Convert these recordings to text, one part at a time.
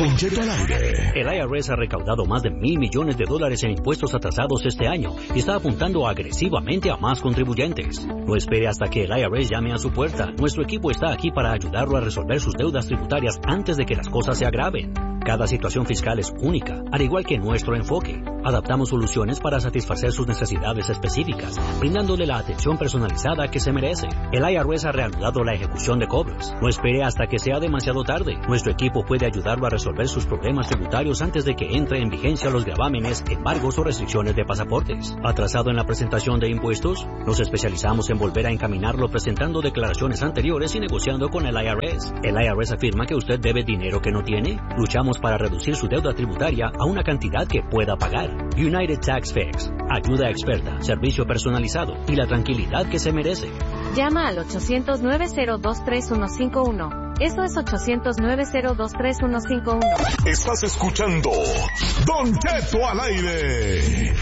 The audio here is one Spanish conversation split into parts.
Don Cheto al aire. El IRS ha recaudado más de $1,000 millones en impuestos atrasados este año y está apuntando agresivamente a más contribuyentes. No espere hasta que el IRS llame a su puerta. Nuestro equipo está aquí para ayudarlo a resolver sus deudas tributarias antes de que las cosas se agraven. Cada situación fiscal es única, al igual que nuestro enfoque. Adaptamos soluciones para satisfacer sus necesidades específicas, brindándole la atención personalizada que se merece. El IRS ha reanudado la ejecución de cobros. No espere hasta que sea demasiado tarde. Nuestro equipo puede ayudarlo a resolver sus problemas tributarios antes de que entre en vigencia los gravámenes, embargos o restricciones de pasaportes. ¿Atrasado en la presentación de impuestos? Nos especializamos en volver a encaminarlo presentando declaraciones anteriores y negociando con el IRS. ¿El IRS afirma que usted debe dinero que no tiene? Luchamos para reducir su deuda tributaria a una cantidad que pueda pagar. United Tax Fix. Ayuda experta, servicio personalizado y la tranquilidad que se merece. Llama al 800-902-3151. Eso es 800-902-3151. Estás escuchando Don Cheto al aire.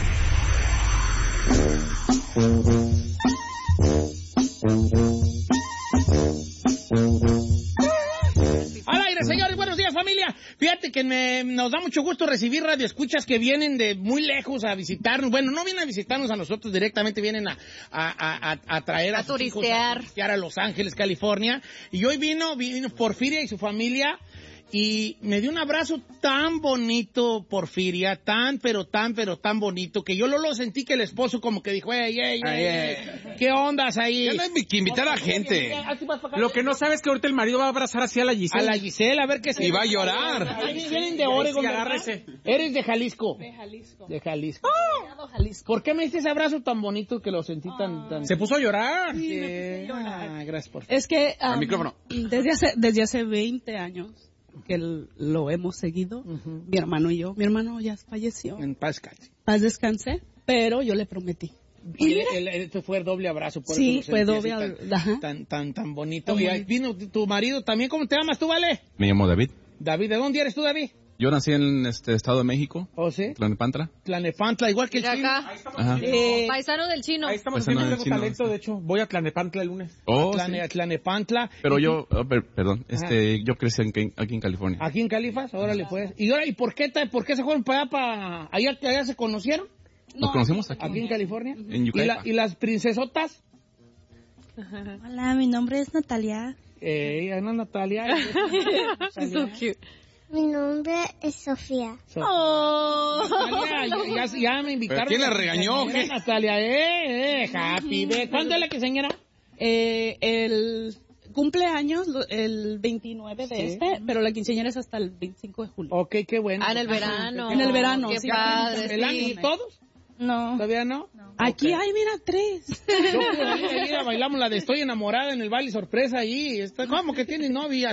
Al aire, señores, buenos días, familia. Fíjate que nos da mucho gusto recibir radioescuchas que vienen de muy lejos a visitarnos. Bueno, no vienen a visitarnos a nosotros directamente, vienen a traer a turistear. A Los Ángeles, California. Y hoy vino Porfiria y su familia. Y me dio un abrazo tan bonito, Porfiria, tan bonito, que yo lo sentí que el esposo como que dijo, ey, ¿qué ondas ahí? Ya no hay que invitar a gente. Lo que no sabes es que ahorita el marido va a abrazar así a la Giselle. A la Giselle, a ver qué se... Y va a llorar. Vienen de Oregon, agárrese. Eres de Jalisco. De Jalisco. ¿Por qué me diste ese abrazo tan bonito que lo sentí tan... Se puso a llorar. Sí, gracias, por favor. Es que al micrófono. Desde hace 20 años que lo hemos seguido, mi hermano y yo. Mi hermano ya falleció. En paz descanse. Paz descanse, pero yo le prometí. Esto fue el doble abrazo. Por sí, eso fue doble tan bonito. Y ahí vino tu marido también. ¿Cómo te llamas tú, Vale? Me llamo David. David, ¿de dónde eres tú, David? Yo nací en Estado de México. ¿Oh, sí? Tlalnepantla. Tlalnepantla, igual que el chino. Ajá. Paisano del chino. Ahí estamos Paisano haciendo del chino, talento, sí. de hecho. Voy a Tlalnepantla el lunes. Oh, Tlalnepantla. Pero yo, perdón, yo crecí aquí en California. ¿Aquí en Califas? Órale, pues. ¿Y por qué se fueron para allá? ¿Allá se conocieron? Nos conocimos aquí. ¿Aquí en California? En Yucatán. ¿Y las princesotas? Hola, mi nombre es Natalia. Ana Natalia. So cute. Mi nombre es Sofía. Natalia, ya me invitaron. ¿Pero quién la regañó? ¿Qué? Natalia, happy birthday. ¿Cuándo es la quinceañera? El cumpleaños el 29 de Sí. pero la quinceañera es hasta el 25 de julio. Ok, qué bueno. En el verano. En el verano, Qué sí. padre. ¿El año Sí. todos? No. ¿Todavía no? Aquí hay, mira, 3. Yo pude ir a bailamos la de Estoy Enamorada en el baile sorpresa allí. ¿Cómo que tienen novias?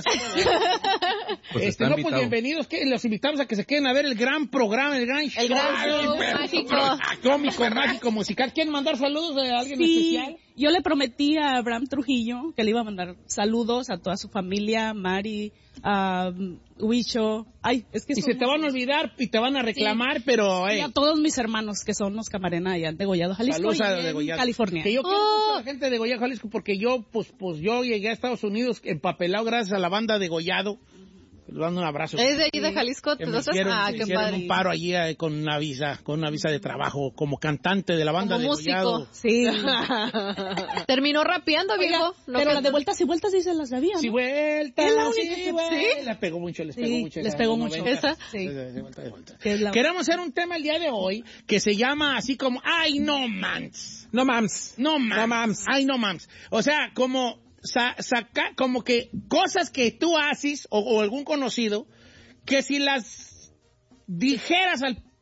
Pues está pues invitado. bienvenidos. Los invitamos a que se queden a ver el gran programa, el gran show. El gran show mágico. Cómico, mágico, musical. ¿Quieren mandar saludos de alguien especial? Yo le prometí a Abraham Trujillo que le iba a mandar saludos a toda su familia, Mari, a Huicho. Ay, es que Y se te van a olvidar y te van a reclamar, Sí. pero... Y a todos mis hermanos que son los Camarena allá en Degollado, Jalisco, Saludos a y en Degollado. California. Que yo quiero mucho a la gente de Degollado, Jalisco, porque yo llegué a Estados Unidos empapelado gracias a la banda Degollado. Les dando un abrazo. ¿Es de ahí de Jalisco? Que me Entonces, hicieron qué padre. un paro allí con una visa de trabajo como cantante de la banda Como Degollado. músico. Sí. Terminó rapeando, viejo. No Pero que- las de vueltas y vueltas sí se las sabía, ¿no? Si vuelta, Es la sí, única. vuelta. ¿Sí? Les pegó mucho, Les esa pegó de mucho. 90. ¿Esa? Sí. De vuelta. Que es la- Queremos hacer un tema el día de hoy que se llama así como ¡Ay, no mams! No mams. No mams. No mams. ¡Ay, no mams! O sea, como sacar, como que cosas que tú haces o algún conocido que si las dijeras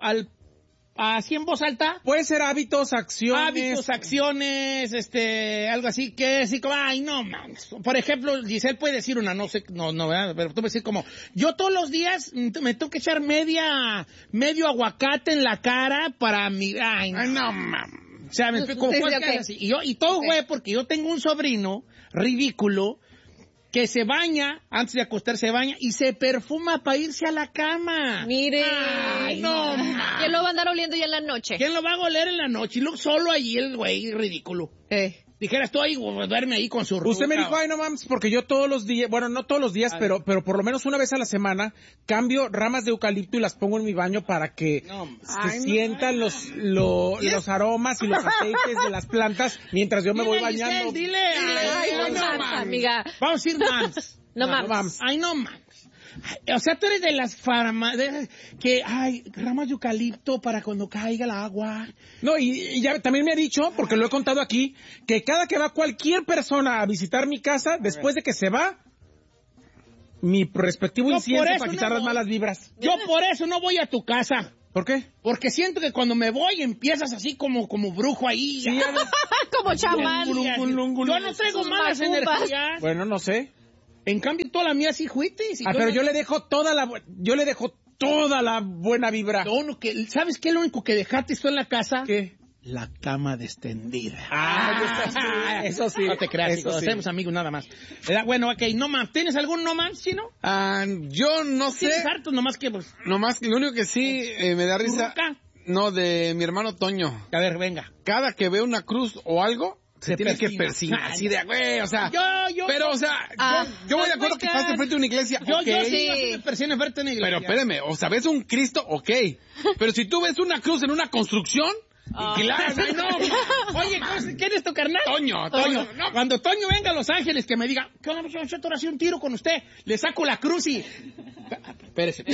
así en voz alta, Puede ser hábitos, acciones. algo así, que así como, ay, no, mames. Por ejemplo, Giselle puede decir una, no sé, ¿verdad? Pero tú puedes decir como, yo todos los días me tengo que echar medio aguacate en la cara para mi, ay, no, mames. O sea, me explico, Sí, cosas sí, que ok. así. Y todo Ok. fue porque yo tengo un sobrino ridículo que se baña, antes de acostarse se baña, y se perfuma para irse a la cama. Mire. Ay, no, mames. ¿Quién lo va a andar oliendo ya en la noche? ¿Quién lo va a oler en la noche? Y luego solo allí el güey ridículo. dijeras tú ahí, duerme ahí con su ruca. Usted me dijo, ay, no mames, porque yo todos los días, bueno, no todos los días, pero por lo menos una vez a la semana, cambio ramas de eucalipto y las pongo en mi baño para que se sientan los aromas y los aceites de las plantas mientras yo me voy bañando. Dile, Ay, no, amiga. Vamos a ir más. No mames. Ay, no mames. O sea, tú eres de las que hay ramas de eucalipto para cuando caiga el agua. No, y ya también me ha dicho, porque lo he contado aquí, que cada que va cualquier persona a visitar mi casa, después de que se va, mi respectivo incienso para quitar las malas vibras. Yo por eso no voy a tu casa. ¿Por qué? Porque siento que cuando me voy empiezas así como brujo ahí. Sí, como chamán. Yo no traigo malas energías. Bueno, no sé. En cambio, toda la mía sí juites. Pero yo le dejo toda la buena vibra. ¿Sabes qué es lo único que dejaste tú en la casa? ¿Qué? La cama extendida. Eso sí. No te creas, chicos, hacemos amigos nada más. Bueno, ok, no más. ¿Tienes algún no más, Chino? Yo no sé. ¿Tienes hartos nomás que pues? Nomás que lo único que sí me da risa. No, de mi hermano Toño. A ver, venga. Cada que ve una cruz o algo, se tiene que persignar. Así de, güey, o sea. Yo voy de acuerdo que pase frente a una iglesia. Yo sí me persino frente a una iglesia. Pero espérame, o sea, ves un Cristo, ok. Pero si tú ves una cruz en una construcción. Claro, no. Oye, ¿quién es tu carnal? Toño. No. Cuando Toño venga a Los Ángeles, que me diga, ¿qué onda, Don Cheto? Ahora sí un tiro con usted. Le saco la cruz y... Espérese.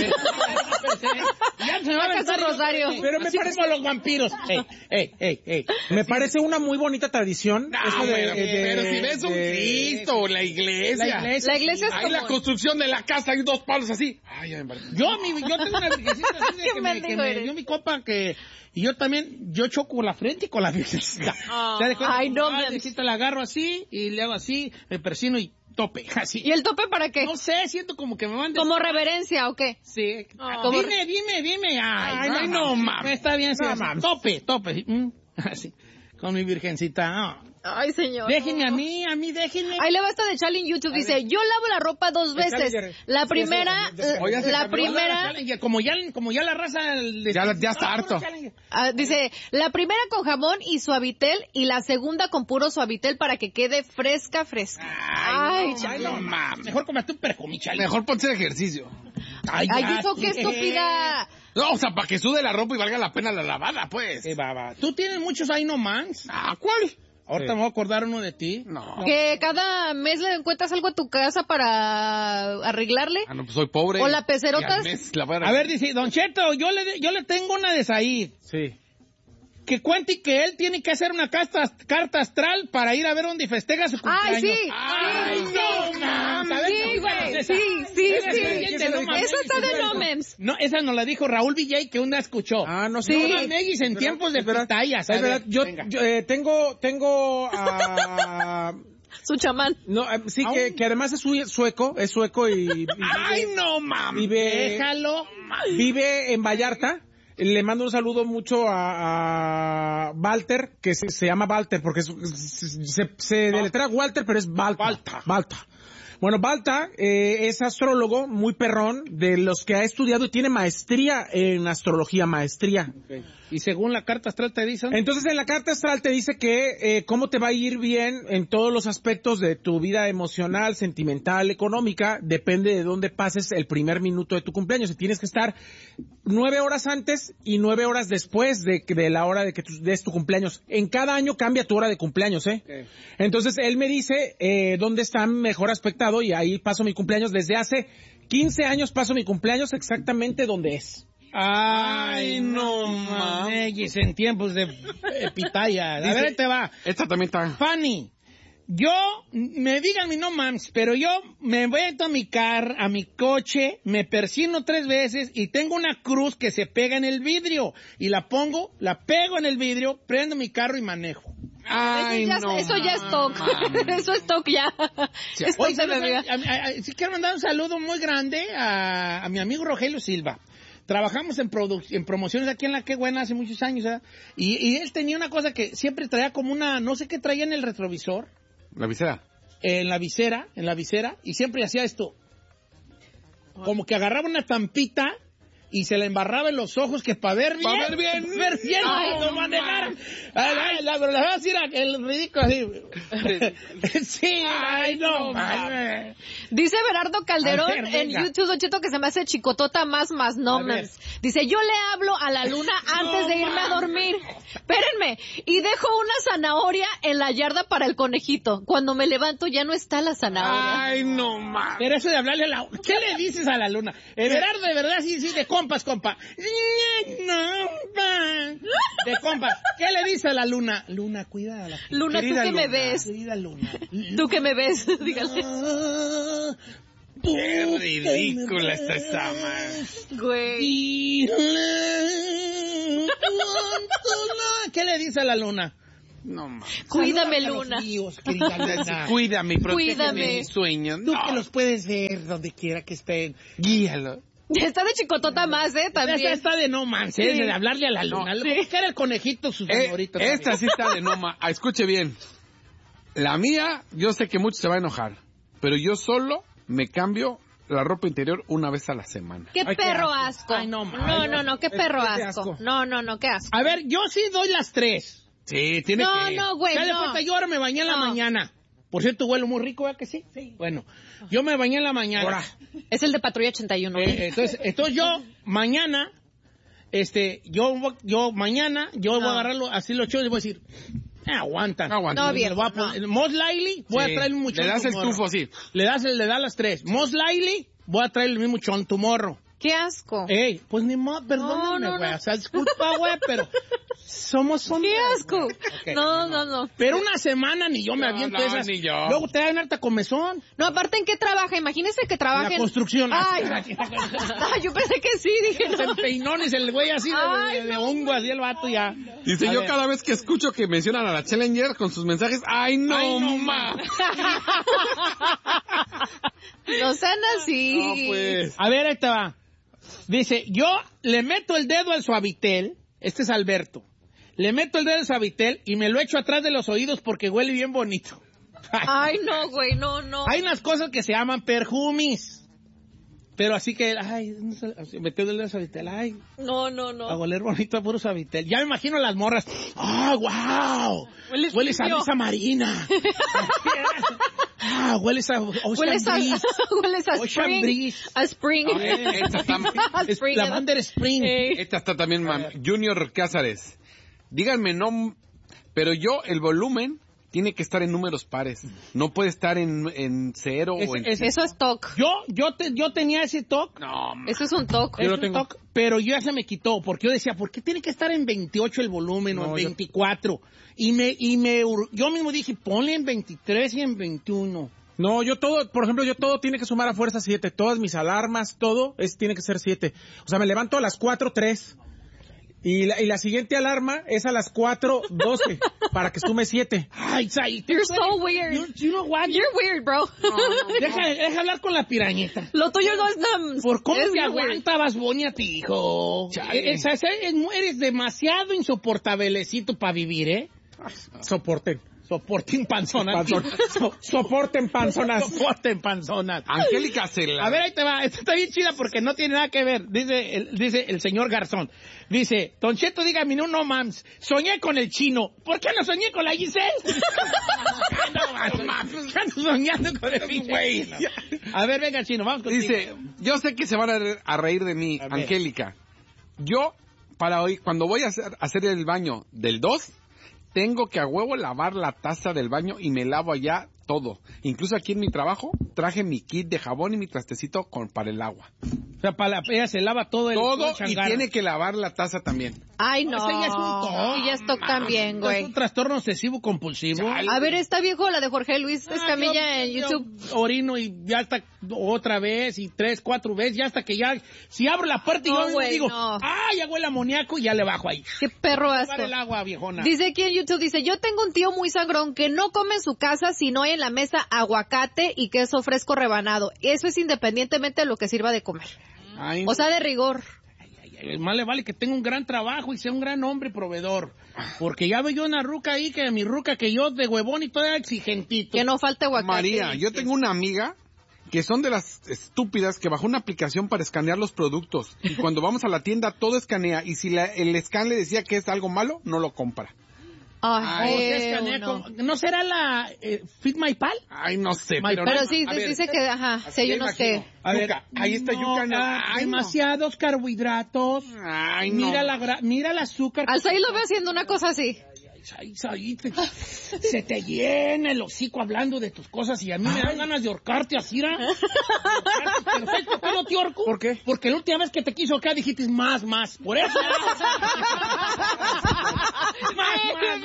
Ya se me va a aventar Rosario. Pero me parece como los vampiros. Ey. Me parece una muy bonita tradición. Pero si ves un Cristo o la iglesia. La iglesia es ahí como... la construcción de la casa, hay 2 palos así. Ay, yo tengo una virgencita así de que me dio mi copa que... Y yo también, yo choco con la frente y con la virgencita. Ay, no, la virgencita la agarro así y le hago así, me persino y tope, así. ¿Y el tope para qué? No sé, siento como que me van ¿Como reverencia o qué? Sí. Como... Dime. Ay, no mames. Está bien, sí, tope. Así, con mi virgencita. Ay, señor. Déjenme a mí, déjenme. Ahí le va esta de Charlie en YouTube. Dice, yo lavo la ropa 2 veces. La primera... Como ya la raza... Ya está harto. Dice, la primera con jabón y suavitel y la segunda con puro suavitel para que quede fresca. Ay, no mames. Mejor comete un perfume, Charlie. Mejor ponte de ejercicio. Ay, hijo, qué estúpida. No, o sea, para que sude la ropa y valga la pena la lavada, pues. Baba. ¿Tú tienes muchos ahí nomás? ¿Cuál? Ahorita me voy a acordar uno de ti. No. ¿Que cada mes le encuentras algo a tu casa para arreglarle? No, pues soy pobre. ¿O la pecerotas? A ver, dice, Don Cheto, yo le tengo una de Said. Sí. Que cuente que él tiene que hacer una carta astral para ir a ver dónde festeja su cumpleaños. ¡Ay, sí! No, mames. Sí, güey. Sí. Esa está de no memes. No, esa nos la dijo Raúl Villay, que una escuchó. No sé. Sí. Megis en tiempos de pitayas. Es verdad, yo tengo a... Su chamán. No, sí, que además es sueco y ¡ay, no, mames! Déjalo. Vive en Vallarta. Le mando un saludo mucho a Walter, que se llama Walter, porque se deletrea Walter, pero es Balta. Bueno, Balta es astrólogo muy perrón, de los que ha estudiado y tiene maestría en astrología, Okay. Y según la carta astral te dicen... Entonces, en la carta astral te dice que cómo te va a ir bien en todos los aspectos de tu vida emocional, sentimental, económica, depende de dónde pases el primer minuto de tu cumpleaños. Y tienes que estar 9 horas antes y 9 horas después de la hora de que des tu cumpleaños. En cada año cambia tu hora de cumpleaños, ¿eh? Okay. Entonces, él me dice dónde está mejor aspectado y ahí paso mi cumpleaños. Desde hace 15 años paso mi cumpleaños exactamente donde es. Ay, no mames, en tiempos de pitaya. A ver, te va. Esta también está. Fanny, me digan mi no mames, pero yo me meto a mi coche, me persino 3 veces y tengo una cruz que se pega en el vidrio. Y la pego en el vidrio, prendo mi carro y manejo. Ay, eso ya es stock. Eso es stock ya. Sí, quiero mandar un saludo muy grande a mi amigo Rogelio Silva. Trabajamos en promociones aquí en La Qué Buena hace muchos años, ¿eh? Y él tenía una cosa que siempre traía como no sé qué traía en el retrovisor. ¿La visera? En la visera, y siempre hacía esto. Como que agarraba una tampita y se le embarraba en los ojos que para ver bien. Ver bien. Ay, no manejara. La verdad, le voy a decir el ridículo así. Sí, ay, no, man. Dice Berardo Calderón A ver, en venga. YouTube, Don Cheto, que se me hace chicotota más no A ver. mames. Dice, yo le hablo a la luna antes de irme a dormir. Espérenme. Y dejo una zanahoria en la yarda para el conejito. Cuando me levanto ya no está la zanahoria. Ay, no más. Pero eso de hablarle a la... ¿Qué le dices a la luna? Everardo, de verdad, sí, de compas, compa. De compas. ¿Qué le dice a la luna? Luna, cuida a la... Luna, Querida tú que me luna, ves. Querida luna. Tú que me ves, dígale. Qué ridícula está esa, man. Güey. ¿Qué le dice a la luna? No más. Cuídame, Salúdame a Luna. los míos, querida luna. Cuídame y protégeme Cuídame. mis sueños. Tú No. que los puedes ver donde quiera que estén. Guíalo. Está de chicotota más, también. Esta está de no manches, Sí. de hablarle a la luna. No, ¿Qué era el conejito, su favorito? Esta sí está de Noma. Escuche bien. La mía, yo sé que mucho se va a enojar, pero yo solo me cambio la ropa interior una vez a la semana. Qué Ay, qué perro asco. asco. Ay, no, no, qué perro qué asco. asco. No, qué asco. A ver, yo sí doy las 3. Sí, tiene No, que... no, güey, Ya de no. cuenta, yo ahora me bañé en la No. mañana. Por cierto, huelo muy rico, ¿verdad que sí? Sí. Bueno, yo me bañé en la mañana. Ahora. Es el de Patrulla 81. Entonces yo mañana, mañana, yo voy a agarrarlo así los chavos y voy a decir, aguantan. Aguanta. No, Le viejo, voy a poner- Most likely, voy Sí. a traer un muchón. Le das el tomorrow. tufo así. Le das las 3. Most likely, voy a traer el mismo chon tomorrow. Qué asco. Ey, pues ni modo, perdóname, No, güey. no. O sea, disculpa, güey, pero somos Qué hombres, asco. güey. Ok. No. Pero una semana ni yo me No, aviento no, esas. ni yo. Luego te dan harta comezón. No, aparte, ¿en qué trabaja? Imagínese que trabaja En la en... construcción. Ay, yo pensé que sí, dije Se no. peinones el güey así Ay, de hongo, así el vato ya. Dice, A yo ver. cada vez que escucho que mencionan a la Challenger con sus mensajes, ¡ay, no, Ay, no, ma! No sean así. No, pues. A ver, ahí te va. Dice, yo le meto el dedo al suavitel, este es Alberto, le meto el dedo al suavitel y me lo echo atrás de los oídos porque huele bien bonito. Ay, no, güey, no. Hay unas cosas que se llaman perfumes. Pero así que, ay, metió el dedo al suavitel, ay, No. a oler bonito a puro suavitel. Ya me imagino las morras, ¡ah, wow! Hueles a frío. brisa marina. Hueles a Ocean Hueles a Ocean spring. Breeze. A spring. Esta está, A spring. Lavender Spring. esta está también, Junior Cázares. Díganme, no, pero yo, el volumen tiene que estar en números pares. No puede estar en cero o en... Eso es TOC. Yo tenía ese toque. No, Eso es un TOC. Es un toque, pero yo ya se me quitó, porque yo decía, ¿por qué tiene que estar en 28 el volumen o en 24? Yo mismo dije, ponle en 23 y en 21. No, por ejemplo, yo todo tiene que sumar a fuerza 7. Todas mis alarmas, todo tiene que ser 7. O sea, me levanto a las 4:03. Y la siguiente alarma es a las 4:12 para que sume 7. Ay, You're so weird. You know what? You're weird, bro. Deja hablar con la pirañeta. Lo tuyo no es nada. ¿Por cómo es te weird. aguantabas, Bonia, ti, hijo? Eres demasiado insoportabelecito para vivir, ¿eh? Soporten. Soporten panzonas. Soporten panzonas. Soporten panzonas. Angélica Cela. A ver, ahí te va. Esta está bien chida porque no tiene nada que ver. Dice el señor Garzón. Dice, Don Cheto, dígame, no mams. Soñé con el chino. ¿Por qué no soñé con la Giselle? Ando soñando con el güey. A ver, venga, chino, vamos contigo. Dice, yo sé que se van a reír de mí, A ver. Angélica. Yo, para hoy, cuando voy a hacer el baño del 2, tengo que a huevo lavar la taza del baño y me lavo allá todo. Incluso aquí en mi trabajo traje mi kit de jabón y mi trastecito para el agua. O sea, ella se lava todo el Todo y changarro. tiene que lavar la taza también. Ay, no. Ese ya es un toque. Sí, ya es TOC también, Es güey. un trastorno obsesivo compulsivo. A ver, está viejo la de Jorge Luis Escamilla en YouTube. Yo orino y ya está otra vez y 3, 4 veces, ya hasta que ya, si abro la puerta y No, yo güey, digo, no. ya huele a amoníaco y ya le bajo ahí. Qué perro Para asco. el agua, viejona. Dice aquí en YouTube, dice, yo tengo un tío muy sangrón que no come en su casa si no hay en la mesa aguacate y queso fresco rebanado. Eso es independientemente de lo que sirva de comer. Ay, O sea, de rigor. más le vale que tenga un gran trabajo y sea un gran hombre proveedor. Porque ya veo yo una ruca ahí, que mi ruca que yo de huevón y toda exigentito. Que no falte aguacate. María, yo tengo una amiga que son de las estúpidas que bajó una aplicación para escanear los productos. Y cuando vamos a la tienda, todo escanea. Y si el scan le decía que es algo malo, no lo compra. ¿No será la Fit My Pal? Ay, no sé. Pero sí, dice que, si hay unos que... A ver, ahí está yuca. Demasiados carbohidratos. Ay, no. Mira el azúcar. Alzaí lo veo haciendo una cosa así. Ahí se te llena el hocico hablando de tus cosas y a mí me dan ganas de ahorcarte así, ¿no? Pero ¿sabes por qué no te ahorco? ¿Por qué? Porque la última vez que te quiso ahorcar dijiste más. Por eso. más.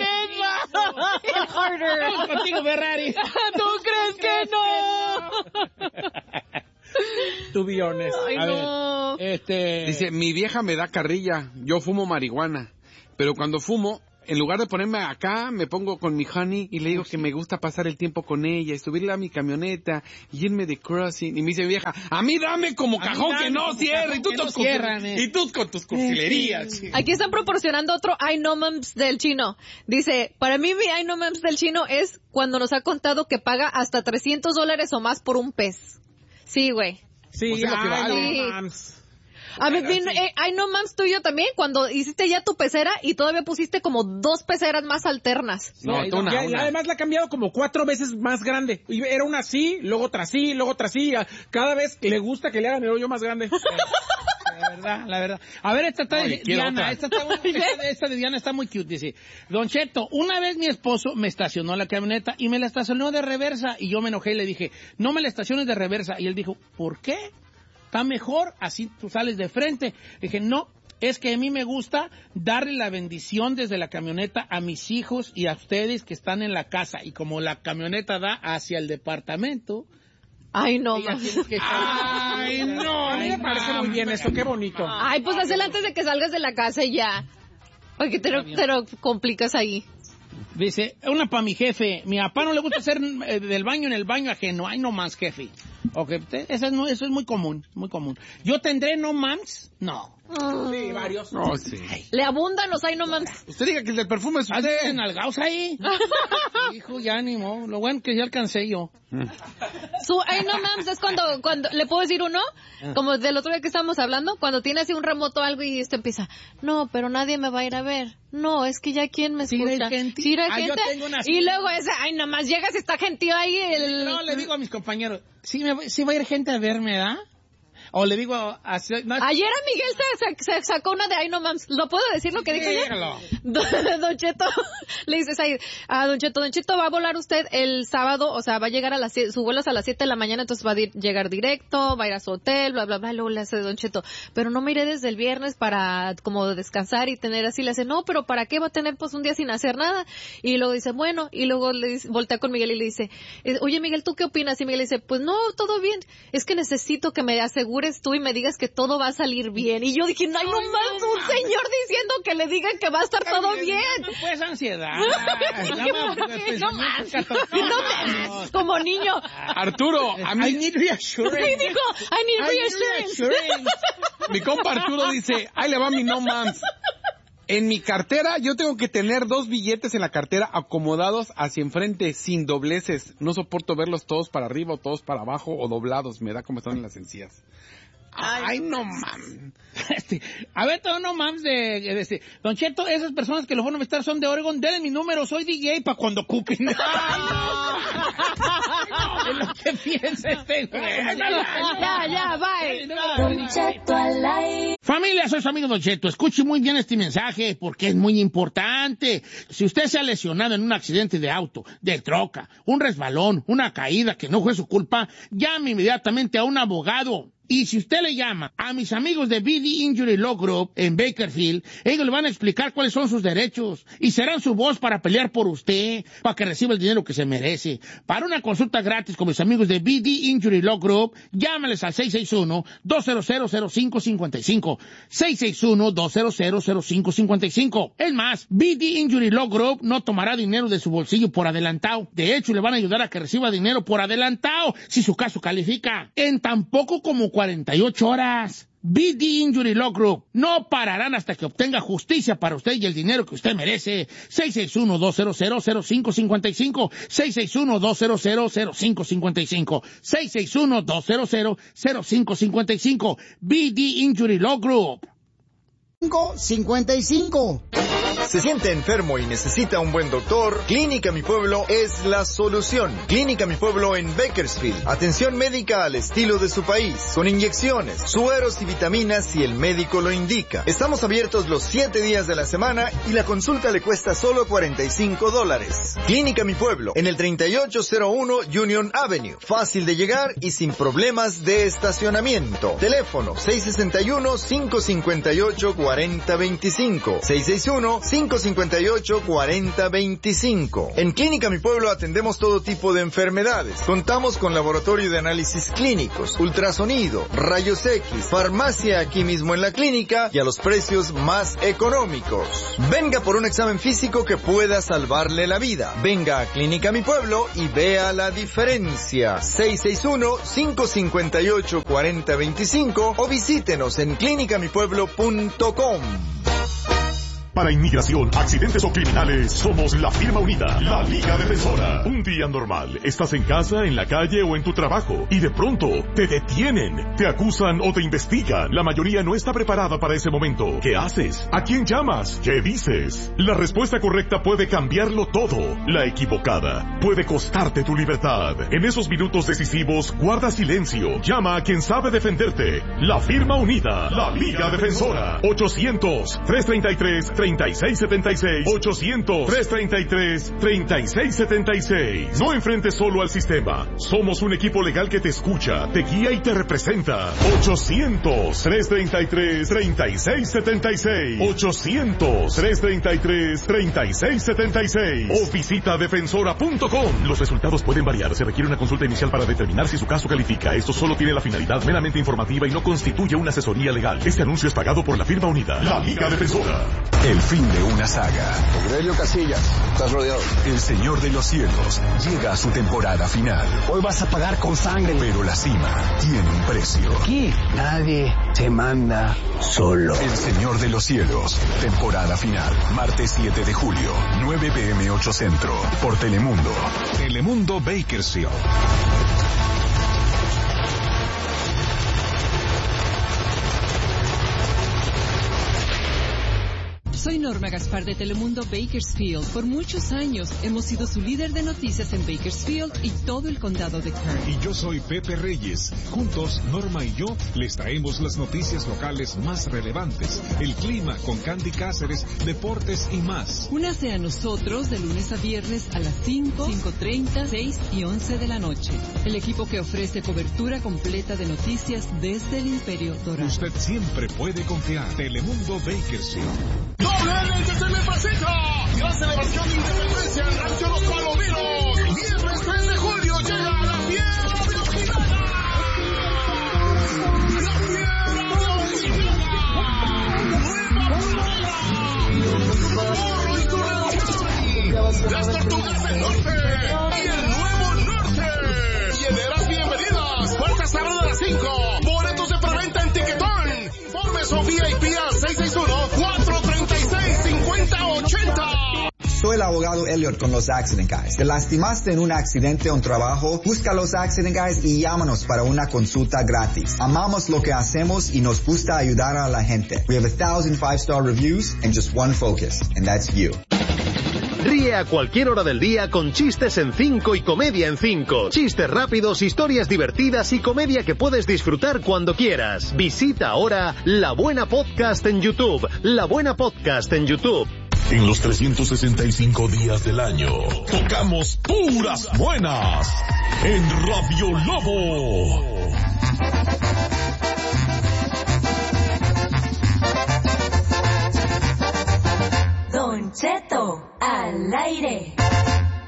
Vamos contigo, Ferrari. ¿Tú crees que no? To be honest. Ay, no. Dice, mi vieja me da carrilla, yo fumo marihuana, pero cuando fumo, en lugar de ponerme acá, me pongo con mi honey y le digo que me gusta pasar el tiempo con ella y subirla a mi camioneta y irme de crossing. Y me dice mi vieja, a mí dame como cajón que no cierre. Y tú con tus cursilerías. Aquí están proporcionando otro I know moms del chino. Dice, para mí mi I know moms del chino es cuando nos ha contado que paga hasta $300 o más por un pez. Sí, güey. Sí, o sea, lo que vale. Sí. A mí, I know moms tuyo también, cuando hiciste ya tu pecera y todavía pusiste como 2 peceras más alternas. No, una. Además la ha cambiado como 4 veces más grande. Y era una así, luego otra así, luego otra así. Cada vez le gusta que le hagan el hoyo más grande. La verdad. A ver, esta está de Diana. Esta de Diana está muy cute. Dice, Don Cheto, una vez mi esposo me estacionó la camioneta y me la estacionó de reversa. Y yo me enojé y le dije, no me la estaciones de reversa. Y él dijo, ¿por qué? Está mejor, así tú sales de frente. Dije, no, es que a mí me gusta darle la bendición desde la camioneta a mis hijos y a ustedes que están en la casa. Y como la camioneta da hacia el departamento... Ay, no. Ay, no. A mí me parece muy bien eso, qué bonito. Ay, pues hazlo antes de que salgas de la casa y ya. Porque te lo complicas ahí. Dice, una para mi jefe. Mi papá no le gusta hacer del baño en el baño ajeno. Ay, no más, jefe. Okay, eso es muy común, muy común. ¿Yo tendré no mams? No. Sí, varios. No, sí. Le abundan los ay no mams. Usted diga que el del perfume es usted. ¿Hacen algaos ahí? Hijo, ya ánimo. Lo bueno que ya alcancé yo. Su ay no mams es cuando ¿le puedo decir uno? Como del otro día que estábamos hablando, cuando tiene así un remoto o algo y esto empieza, no, pero nadie me va a ir a ver. No, es que ya quién me escucha. Sí, hay gente. Y luego ese, ay, nomás llegas y está gentío ahí. No, le digo a mis compañeros, sí va a ir gente a verme, ¿verdad? O le digo no, ayer a Miguel se sacó una de ay no mams. ¿Lo puedo decir lo que dijo ella? Don Cheto le dices ahí a Don Cheto va a volar usted el sábado, o sea, va a llegar su vuelo es a las 7 de la mañana, entonces va a llegar directo, va a ir a su hotel, bla, bla, bla. Luego le hace Don Cheto, pero no me iré desde el viernes para como descansar y tener así. Le hace, no, pero ¿para qué va a tener pues un día sin hacer nada? Y luego dice, bueno, y luego le dice, voltea con Miguel y le dice, oye Miguel, ¿tú qué opinas? Y Miguel le dice, pues no, todo bien, es que necesito que me asegures tú y me digas que todo va a salir bien. Y yo dije, no hay nomás un señor diciendo que le digan que va a estar todo bien. No, pues ansiedad. No más. Como niño. Arturo, a mí... I need reassurance. Sí, dijo, I need reassurance. Mi compa Arturo dice, ahí le va mi no mams. En mi cartera, yo tengo que tener 2 billetes en la cartera acomodados hacia enfrente, sin dobleces. No soporto verlos todos para arriba o todos para abajo o doblados. Me da como están en las encías. Ay, no mames. A ver, todo no mames de Don Cheto, esas personas que lo van a estar son de Oregon, denle mi número, soy DJ para cuando ocupen. Es lo que piensa este güey. Ya, bye. Don Cheto al aire. Familia, soy su amigo Don Cheto. Escuche muy bien este mensaje porque es muy importante. Si usted se ha lesionado en un accidente de auto, de troca, un resbalón, una caída que no fue su culpa, llame inmediatamente a un abogado. Y si usted le llama a mis amigos de BD Injury Law Group en Bakersfield, ellos le van a explicar cuáles son sus derechos y serán su voz para pelear por usted, para que reciba el dinero que se merece. Para una consulta gratis con mis amigos de BD Injury Law Group, llámales al 661-200-0555. 661-200-0555. Es más, BD Injury Law Group no tomará dinero de su bolsillo por adelantado. De hecho, le van a ayudar a que reciba dinero por adelantado si su caso califica. En tan poco como 48 horas. BD Injury Law Group. No pararán hasta que obtenga justicia para usted y el dinero que usted merece. 661-200-0555. 661-200-0555. 661-200-0555. BD Injury Law Group. 55. ¿Se siente enfermo y necesita un buen doctor? Clínica Mi Pueblo es la solución. Clínica Mi Pueblo en Bakersfield. Atención médica al estilo de su país, con inyecciones, sueros y vitaminas si el médico lo indica. Estamos abiertos los 7 días de la semana y la consulta le cuesta solo $45. Clínica Mi Pueblo, en el 3801 Union Avenue. Fácil de llegar y sin problemas de estacionamiento. Teléfono 661-558-4025. 661-558-4025. En Clínica Mi Pueblo atendemos todo tipo de enfermedades. Contamos con laboratorio de análisis clínicos, ultrasonido, rayos X, farmacia aquí mismo en la clínica y a los precios más económicos. Venga por un examen físico que pueda salvarle la vida. Venga a Clínica Mi Pueblo y vea la diferencia. 661-558-4025 o visítenos en clinicamipueblo.com. Para inmigración, accidentes o criminales, somos la firma unida, la Liga Defensora. Un día normal, estás en casa, en la calle o en tu trabajo, y de pronto te detienen, te acusan o te investigan. La mayoría no está preparada para ese momento. ¿Qué haces? ¿A quién llamas? ¿Qué dices? La respuesta correcta puede cambiarlo todo. La equivocada puede costarte tu libertad. En esos minutos decisivos, guarda silencio. Llama a quien sabe defenderte. La firma unida, la Liga Defensora. 800-333-3676. 800-333-3676. No enfrentes solo al sistema. Somos un equipo legal que te escucha, te guía y te representa. 800-333-3676. 800-333-3676. O visita defensora.com. Los resultados pueden variar. Se requiere una consulta inicial para determinar si su caso califica. Esto solo tiene la finalidad meramente informativa y no constituye una asesoría legal. Este anuncio es pagado por la firma unida, la Liga Defensora. El fin de una saga. Aurelio Casillas, estás rodeado. El Señor de los Cielos llega a su temporada final. Hoy vas a pagar con sangre. Pero la cima tiene un precio. Aquí nadie se manda solo. El Señor de los Cielos, temporada final. Martes 7 de julio, 9 p.m. 8 Centro. Por Telemundo. Telemundo Bakersfield. Soy Norma Gaspar de Telemundo Bakersfield. Por muchos años hemos sido su líder de noticias en Bakersfield y todo el condado de Kern. Y yo soy Pepe Reyes. Juntos, Norma y yo les traemos las noticias locales más relevantes, el clima con Candy Cáceres, deportes y más. Únase a nosotros de lunes a viernes a las 5, 5:30, 6 y 11 de la noche. El equipo que ofrece cobertura completa de noticias desde el Imperio Dorado. Usted siempre puede confiar. Telemundo Bakersfield. ¡Doble que se me presenta! Gran celebración de independencia en Rancho Los Palominos. Viernes 3 de julio llega la fiera de Ojinaga. La fiera de Ojinaga. Nueva Morro y tu relación. Las Tortugas del Norte y el Nuevo Norte. Hieleras bienvenidas. Puertas abren a las 5. Boletos de preventa en Tiquetón. Informes o VIP al 661-436-5080. Soy el abogado Elliot con los Accident Guys. ¿Te lastimaste en un accidente o un trabajo? Busca los Accident Guys y llámanos para una consulta gratis. Amamos lo que hacemos y nos gusta ayudar a la gente. We have 1,000 5-star reviews and just one focus, and that's you. Ríe a cualquier hora del día con Chistes en 5 y Comedia en 5. Chistes rápidos, historias divertidas y comedia que puedes disfrutar cuando quieras. Visita ahora La Buena Podcast en YouTube. La Buena Podcast en YouTube. En los 365 días del año, tocamos puras buenas en Radio Lobo. Don Cheto al aire.